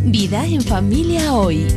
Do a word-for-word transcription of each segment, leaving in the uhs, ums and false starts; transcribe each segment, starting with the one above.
Vida en Familia Hoy.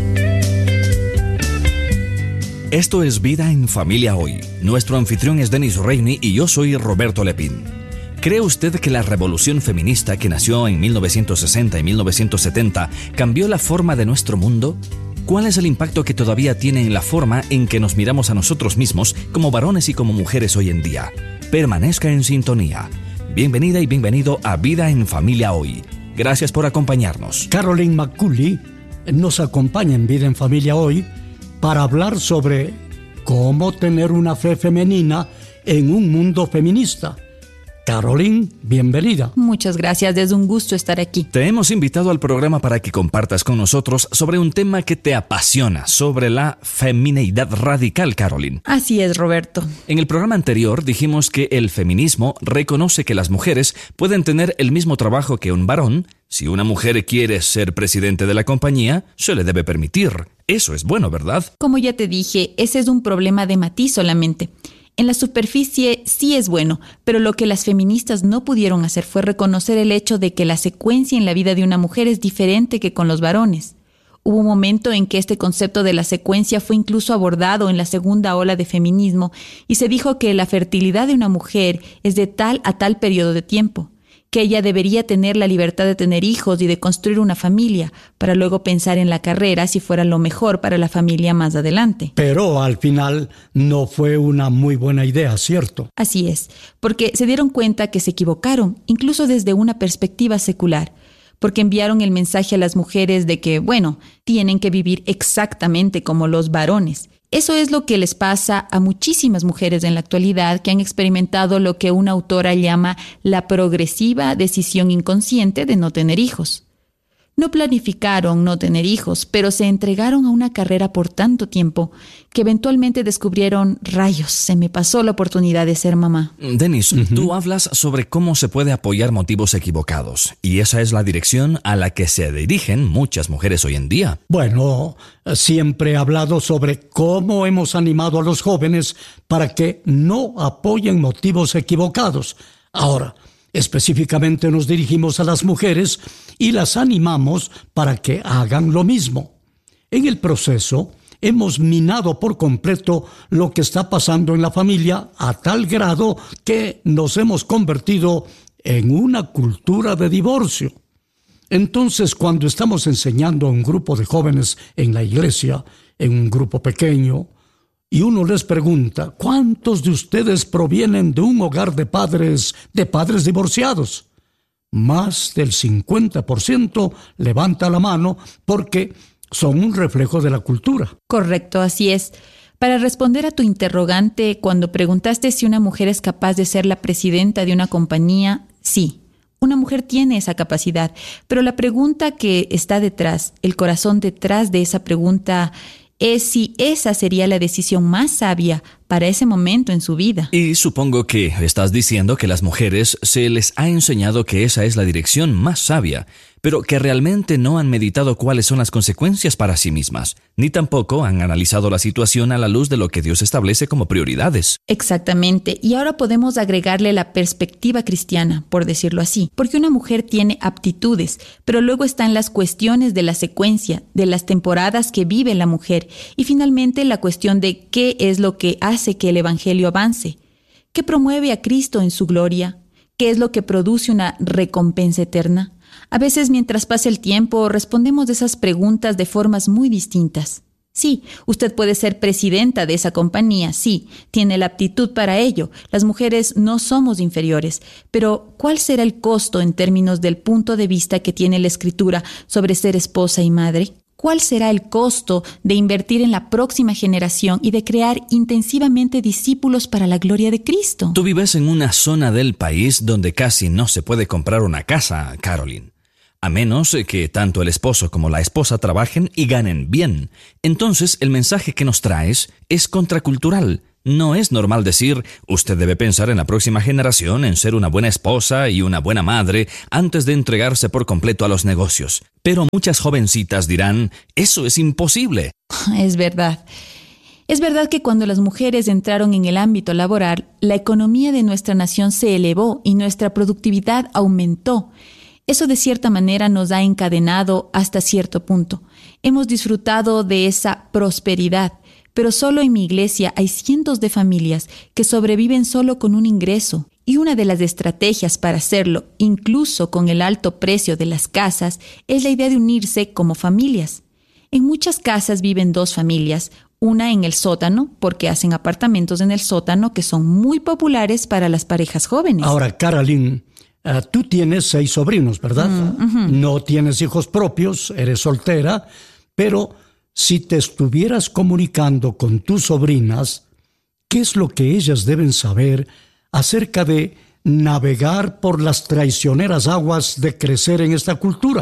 Esto es Vida en Familia Hoy. Nuestro anfitrión es Denis Reini y yo soy Roberto Lepín. ¿Cree usted que la revolución feminista que nació en mil novecientos sesenta y mil novecientos setenta cambió la forma de nuestro mundo? ¿Cuál es el impacto que todavía tiene en la forma en que nos miramos a nosotros mismos como varones y como mujeres hoy en día? Permanezca en sintonía. Bienvenida y bienvenido a Vida en Familia Hoy. Gracias por acompañarnos. Carolyn McCulley nos acompaña en Vida en Familia Hoy para hablar sobre cómo tener una fe femenina en un mundo feminista. Carolyn, bienvenida. Muchas gracias, es un gusto estar aquí. Te hemos invitado al programa para que compartas con nosotros sobre un tema que te apasiona, sobre la femineidad radical, Carolyn. Así es, Roberto. En el programa anterior dijimos que el feminismo reconoce que las mujeres pueden tener el mismo trabajo que un varón. Si una mujer quiere ser presidente de la compañía, se le debe permitir. Eso es bueno, ¿verdad? Como ya te dije, ese es un problema de matiz solamente. En la superficie sí es bueno, pero lo que las feministas no pudieron hacer fue reconocer el hecho de que la secuencia en la vida de una mujer es diferente que con los varones. Hubo un momento en que este concepto de la secuencia fue incluso abordado en la segunda ola de feminismo y se dijo que la fertilidad de una mujer es de tal a tal periodo de tiempo, que ella debería tener la libertad de tener hijos y de construir una familia, para luego pensar en la carrera si fuera lo mejor para la familia más adelante. Pero al final no fue una muy buena idea, ¿cierto? Así es, porque se dieron cuenta que se equivocaron, incluso desde una perspectiva secular, porque enviaron el mensaje a las mujeres de que, bueno, tienen que vivir exactamente como los varones. Eso es lo que les pasa a muchísimas mujeres en la actualidad que han experimentado lo que una autora llama la progresiva decisión inconsciente de no tener hijos. No planificaron no tener hijos, pero se entregaron a una carrera por tanto tiempo que eventualmente descubrieron, rayos, se me pasó la oportunidad de ser mamá. Denis, uh-huh. Tú hablas sobre cómo se puede apoyar motivos equivocados, y esa es la dirección a la que se dirigen muchas mujeres hoy en día. Bueno, siempre he hablado sobre cómo hemos animado a los jóvenes para que no apoyen motivos equivocados. Ahora, específicamente nos dirigimos a las mujeres y las animamos para que hagan lo mismo. En el proceso, hemos minado por completo lo que está pasando en la familia a tal grado que nos hemos convertido en una cultura de divorcio. Entonces, cuando estamos enseñando a un grupo de jóvenes en la iglesia, en un grupo pequeño, y uno les pregunta, ¿cuántos de ustedes provienen de un hogar de padres, de padres divorciados? Más del cincuenta por ciento levanta la mano porque son un reflejo de la cultura. Correcto, así es. Para responder a tu interrogante, cuando preguntaste si una mujer es capaz de ser la presidenta de una compañía, sí. Una mujer tiene esa capacidad, pero la pregunta que está detrás, el corazón detrás de esa pregunta, es si esa sería la decisión más sabia para ese momento en su vida. Y supongo que estás diciendo que a las mujeres se les ha enseñado que esa es la dirección más sabia, pero que realmente no han meditado cuáles son las consecuencias para sí mismas, ni tampoco han analizado la situación a la luz de lo que Dios establece como prioridades. Exactamente, y ahora podemos agregarle la perspectiva cristiana, por decirlo así, porque una mujer tiene aptitudes, pero luego están las cuestiones de la secuencia, de las temporadas que vive la mujer, y finalmente la cuestión de qué es lo que hace que el evangelio avance, qué promueve a Cristo en su gloria, qué es lo que produce una recompensa eterna. A veces, mientras pasa el tiempo, respondemos de esas preguntas de formas muy distintas. Sí, usted puede ser presidenta de esa compañía, sí, tiene la aptitud para ello. Las mujeres no somos inferiores, pero ¿cuál será el costo en términos del punto de vista que tiene la Escritura sobre ser esposa y madre? ¿Cuál será el costo de invertir en la próxima generación y de crear intensivamente discípulos para la gloria de Cristo? Tú vives en una zona del país donde casi no se puede comprar una casa, Carolyn. A menos que tanto el esposo como la esposa trabajen y ganen bien. Entonces, el mensaje que nos traes es contracultural. No es normal decir, usted debe pensar en la próxima generación, en ser una buena esposa y una buena madre, antes de entregarse por completo a los negocios. Pero muchas jovencitas dirán, eso es imposible. Es verdad. Es verdad que cuando las mujeres entraron en el ámbito laboral, la economía de nuestra nación se elevó y nuestra productividad aumentó. Eso de cierta manera nos ha encadenado hasta cierto punto. Hemos disfrutado de esa prosperidad, pero solo en mi iglesia hay cientos de familias que sobreviven solo con un ingreso. Y una de las estrategias para hacerlo, incluso con el alto precio de las casas, es la idea de unirse como familias. En muchas casas viven dos familias, una en el sótano, porque hacen apartamentos en el sótano que son muy populares para las parejas jóvenes. Ahora, Caroline, uh, tú tienes seis sobrinos, ¿verdad? Mm, uh-huh. No tienes hijos propios, eres soltera, pero si te estuvieras comunicando con tus sobrinas, ¿qué es lo que ellas deben saber acerca de navegar por las traicioneras aguas de crecer en esta cultura?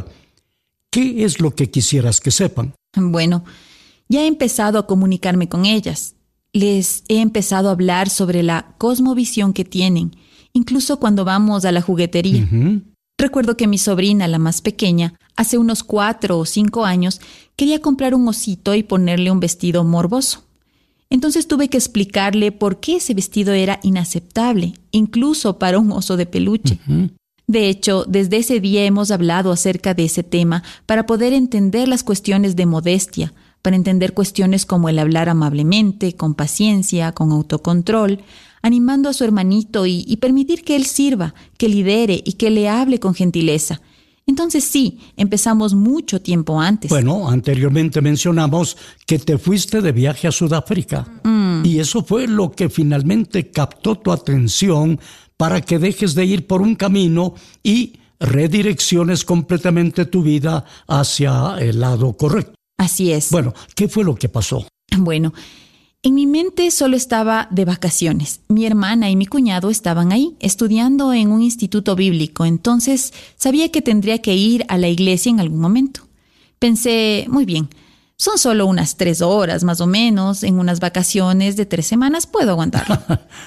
¿Qué es lo que quisieras que sepan? Bueno, ya he empezado a comunicarme con ellas. Les he empezado a hablar sobre la cosmovisión que tienen, incluso cuando vamos a la juguetería. Uh-huh. Recuerdo que mi sobrina, la más pequeña, hace unos cuatro o cinco años, quería comprar un osito y ponerle un vestido morboso. Entonces tuve que explicarle por qué ese vestido era inaceptable, incluso para un oso de peluche. Uh-huh. De hecho, desde ese día hemos hablado acerca de ese tema para poder entender las cuestiones de modestia, para entender cuestiones como el hablar amablemente, con paciencia, con autocontrol, animando a su hermanito y, y permitir que él sirva, que lidere y que le hable con gentileza. Entonces sí, empezamos mucho tiempo antes. Bueno, anteriormente mencionamos que te fuiste de viaje a Sudáfrica. Mm. Y eso fue lo que finalmente captó tu atención para que dejes de ir por un camino y redirecciones completamente tu vida hacia el lado correcto. Así es. Bueno, ¿qué fue lo que pasó? Bueno, en mi mente solo estaba de vacaciones. Mi hermana y mi cuñado estaban ahí, estudiando en un instituto bíblico, entonces sabía que tendría que ir a la iglesia en algún momento. Pensé, muy bien, son solo unas tres horas más o menos, en unas vacaciones de tres semanas puedo aguantarlo.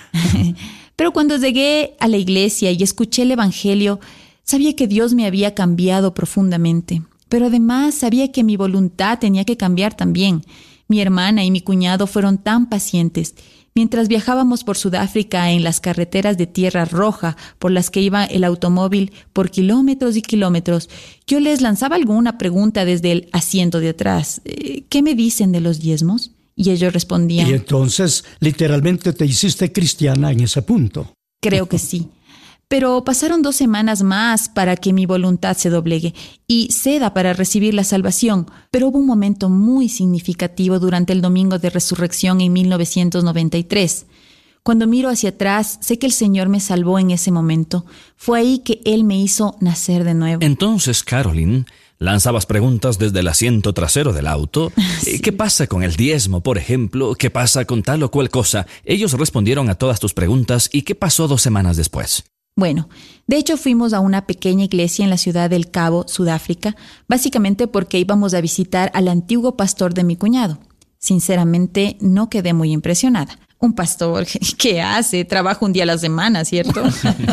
Pero cuando llegué a la iglesia y escuché el evangelio, sabía que Dios me había cambiado profundamente. Pero además sabía que mi voluntad tenía que cambiar también. Mi hermana y mi cuñado fueron tan pacientes. Mientras viajábamos por Sudáfrica en las carreteras de tierra roja por las que iba el automóvil por kilómetros y kilómetros, yo les lanzaba alguna pregunta desde el asiento de atrás. ¿Qué me dicen de los diezmos? Y ellos respondían. Y entonces, literalmente te hiciste cristiana en ese punto. Creo que sí. Pero pasaron dos semanas más para que mi voluntad se doblegue y ceda para recibir la salvación. Pero hubo un momento muy significativo durante el Domingo de Resurrección en mil novecientos noventa y tres. Cuando miro hacia atrás, sé que el Señor me salvó en ese momento. Fue ahí que Él me hizo nacer de nuevo. Entonces, Caroline, lanzabas preguntas desde el asiento trasero del auto. Sí. ¿Qué pasa con el diezmo, por ejemplo? ¿Qué pasa con tal o cual cosa? Ellos respondieron a todas tus preguntas. ¿Y qué pasó dos semanas después? Bueno, de hecho fuimos a una pequeña iglesia en la ciudad del Cabo, Sudáfrica, básicamente porque íbamos a visitar al antiguo pastor de mi cuñado. Sinceramente, no quedé muy impresionada. Un pastor, ¿qué hace? Trabaja un día a la semana, ¿cierto?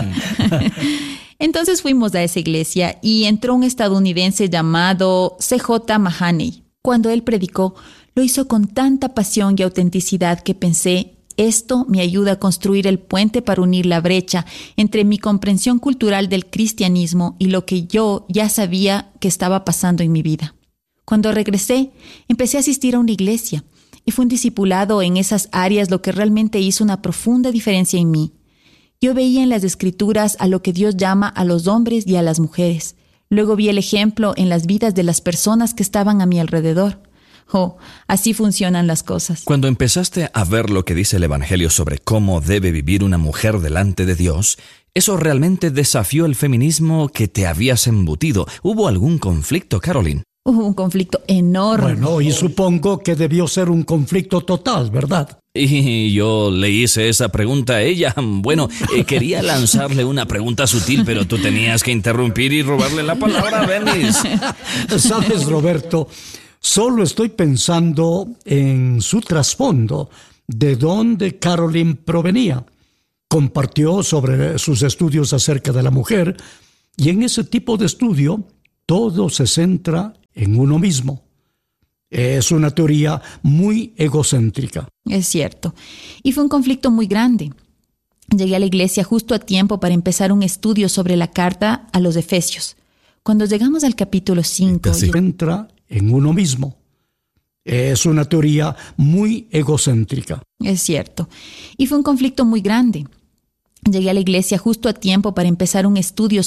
Entonces fuimos a esa iglesia y entró un estadounidense llamado C J Mahaney. Cuando él predicó, lo hizo con tanta pasión y autenticidad que pensé, esto me ayuda a construir el puente para unir la brecha entre mi comprensión cultural del cristianismo y lo que yo ya sabía que estaba pasando en mi vida. Cuando regresé, empecé a asistir a una iglesia y fue un discipulado en esas áreas lo que realmente hizo una profunda diferencia en mí. Yo veía en las Escrituras a lo que Dios llama a los hombres y a las mujeres. Luego vi el ejemplo en las vidas de las personas que estaban a mi alrededor. Oh, así funcionan las cosas. Cuando empezaste a ver lo que dice el Evangelio sobre cómo debe vivir una mujer delante de Dios, ¿eso realmente desafió el feminismo que te habías embutido? ¿Hubo algún conflicto, Caroline? Hubo un conflicto enorme. Bueno, y supongo que debió ser un conflicto total, ¿verdad? Y yo le hice esa pregunta a ella. Bueno, eh, quería lanzarle una pregunta sutil, pero tú tenías que interrumpir y robarle la palabra a Dennis. ¿Sabes, Roberto? Solo estoy pensando en su trasfondo, de dónde Caroline provenía. Compartió sobre sus estudios acerca de la mujer, y en ese tipo de estudio todo se centra en uno mismo. Es una teoría muy egocéntrica. Es cierto. Y fue un conflicto muy grande. Llegué a la iglesia justo a tiempo para empezar un estudio sobre la carta a los Efesios. Cuando llegamos al capítulo cinco... Se entra en uno mismo. Es una teoría muy egocéntrica. Es cierto. Y fue un conflicto muy grande. Llegué a la iglesia justo a tiempo para empezar un estudio